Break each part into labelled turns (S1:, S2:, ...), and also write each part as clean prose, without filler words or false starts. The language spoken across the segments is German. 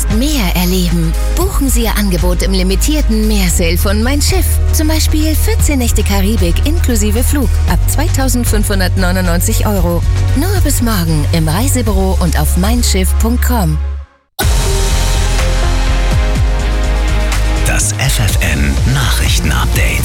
S1: mehr erleben. Buchen Sie Ihr Angebot im limitierten Meersale von Mein Schiff. Zum Beispiel 14 Nächte Karibik inklusive Flug ab 2.599 €. Nur bis morgen im Reisebüro und auf meinschiff.com.
S2: Das FFN Nachrichtenupdate.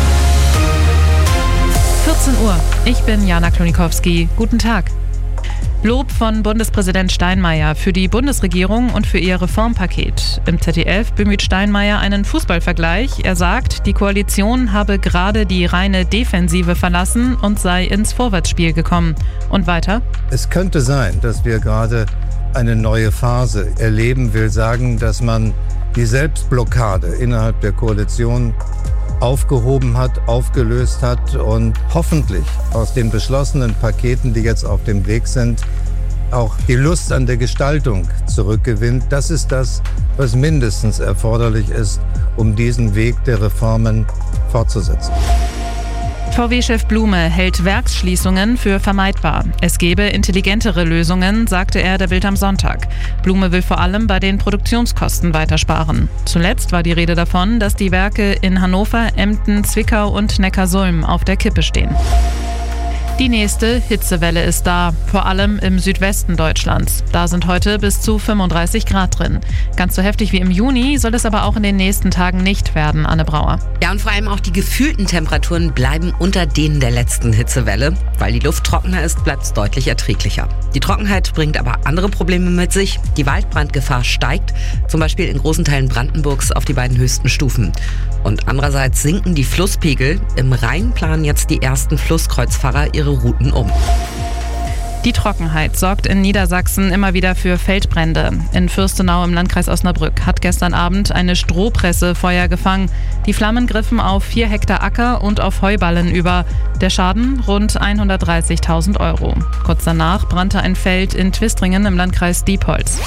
S3: 14 Uhr. Ich bin Jana Klonikowski. Guten Tag. Lob von Bundespräsident Steinmeier für die Bundesregierung und für ihr Reformpaket. Im ZDF bemüht Steinmeier einen Fußballvergleich. Er sagt, die Koalition habe gerade die reine Defensive verlassen und sei ins Vorwärtsspiel gekommen. Und weiter?
S4: Es könnte sein, dass wir gerade eine neue Phase erleben, will sagen, dass man die Selbstblockade innerhalb der Koalition aufgehoben hat, aufgelöst hat und hoffentlich aus den beschlossenen Paketen, die jetzt auf dem Weg sind, auch die Lust an der Gestaltung zurückgewinnt. Das ist das, was mindestens erforderlich ist, um diesen Weg der Reformen fortzusetzen.
S3: VW-Chef Blume hält Werksschließungen für vermeidbar. Es gebe intelligentere Lösungen, sagte er der Bild am Sonntag. Blume will vor allem bei den Produktionskosten weitersparen. Zuletzt war die Rede davon, dass die Werke in Hannover, Emden, Zwickau und Neckarsulm auf der Kippe stehen. Die nächste Hitzewelle ist da, vor allem im Südwesten Deutschlands. Da sind heute bis zu 35 Grad drin. Ganz so heftig wie im Juni soll es aber auch in den nächsten Tagen nicht werden, Anne Brauer.
S5: Ja, und vor allem auch die gefühlten Temperaturen bleiben unter denen der letzten Hitzewelle. Weil die Luft trockener ist, bleibt es deutlich erträglicher. Die Trockenheit bringt aber andere Probleme mit sich. Die Waldbrandgefahr steigt, zum Beispiel in großen Teilen Brandenburgs auf die beiden höchsten Stufen. Und andererseits sinken die Flusspegel. Im Rhein planen jetzt die ersten Flusskreuzfahrer ihre Routen um.
S3: Die Trockenheit sorgt in Niedersachsen immer wieder für Feldbrände. In Fürstenau im Landkreis Osnabrück hat gestern Abend eine Strohpresse Feuer gefangen. Die Flammen griffen auf 4 Hektar Acker und auf Heuballen über. Der Schaden rund 130.000 €. Kurz danach brannte ein Feld in Twistringen im Landkreis Diepholz.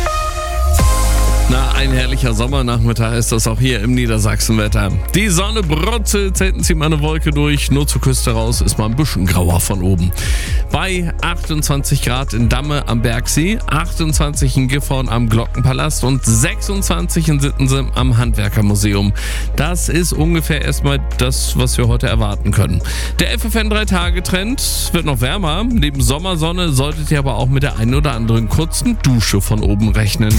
S6: Na, ein herrlicher Sommernachmittag ist das auch hier im Niedersachsenwetter. Die Sonne brutzelt, selten zieht mal eine Wolke durch, nur zur Küste raus ist mal ein bisschen grauer von oben. Bei 28 Grad in Damme am Bergsee, 28 in Gifhorn am Glockenpalast und 26 in Sittensen am Handwerkermuseum. Das ist ungefähr erstmal das, was wir heute erwarten können. Der FFN 3-Tage-Trend wird noch wärmer. Neben Sommersonne solltet ihr aber auch mit der einen oder anderen kurzen Dusche von oben rechnen.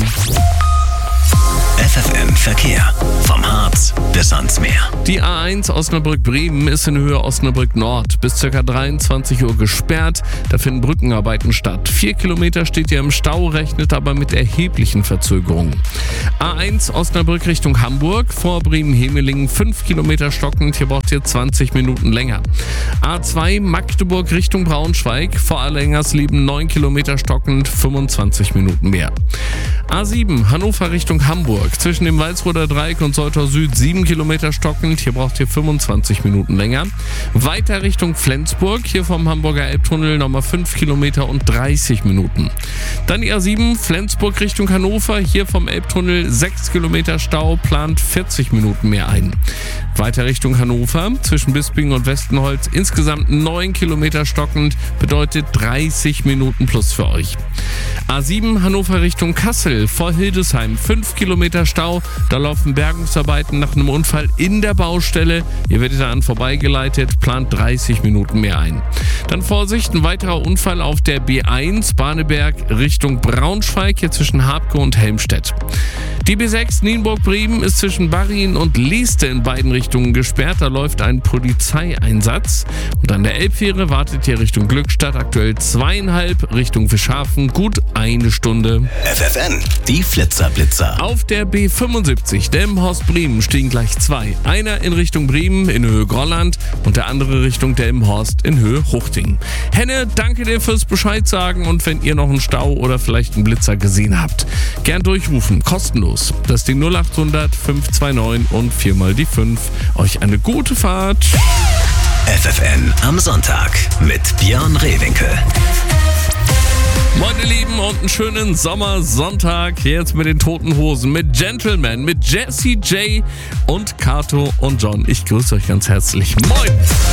S2: FFN Verkehr. Vom Harz bis ans Meer.
S6: Die A1 Osnabrück-Bremen ist in Höhe Osnabrück-Nord bis ca. 23 Uhr gesperrt. Da finden Brückenarbeiten statt. 4 Kilometer steht ihr im Stau, rechnet aber mit erheblichen Verzögerungen. A1 Osnabrück Richtung Hamburg, vor Bremen-Hemelingen 5 Kilometer stockend. Hier braucht ihr 20 Minuten länger. A2 Magdeburg Richtung Braunschweig, vor Allerhengersleben 9 Kilometer stockend, 25 Minuten mehr. A7 Hannover Richtung Hamburg, zwischen dem Walsroder Dreieck und Soltau Süd 7 Kilometer stockend, hier braucht ihr 25 Minuten länger. Weiter Richtung Flensburg, hier vom Hamburger Elbtunnel nochmal 5 Kilometer und 30 Minuten. Dann die A7 Flensburg Richtung Hannover, hier vom Elbtunnel 6 Kilometer Stau, plant 40 Minuten mehr ein. Weiter Richtung Hannover, zwischen Bisping und Westenholz insgesamt 9 Kilometer stockend, bedeutet 30 Minuten plus für euch. A7 Hannover Richtung Kassel, vor Hildesheim 5 Kilometer Stau, da laufen Bergungsarbeiten nach einem Unfall in der Baustelle. Ihr werdet daran vorbeigeleitet, plant 30 Minuten mehr ein. Dann Vorsicht, ein weiterer Unfall auf der B1 Barneberg Richtung Braunschweig, hier zwischen Habke und Helmstedt. Die B6 Nienburg-Bremen ist zwischen Barrien und Lieste in beiden Richtungen gesperrt. Da läuft ein Polizeieinsatz. Und an der Elbfähre wartet hier Richtung Glückstadt aktuell 2,5, Richtung Fischhafen gut 1 Stunde.
S2: FFN, die Flitzer-Blitzer.
S6: Auf der B75 Delmenhorst-Bremen stehen gleich 2. Einer in Richtung Bremen in Höhe Grolland und der andere Richtung Delmenhorst in Höhe Huchting. Henne, danke dir fürs Bescheid sagen und wenn ihr noch einen Stau oder vielleicht einen Blitzer gesehen habt, gern durchrufen, kostenlos. Das ist die 0800 529 und 4 mal die 5. Euch eine gute Fahrt.
S2: FFN am Sonntag mit Björn Rehwinkel.
S6: Moin ihr Lieben und einen schönen Sommersonntag. Jetzt mit den Toten Hosen, mit Gentleman, mit Jessie J und Kato und John. Ich grüße euch ganz herzlich. Moin!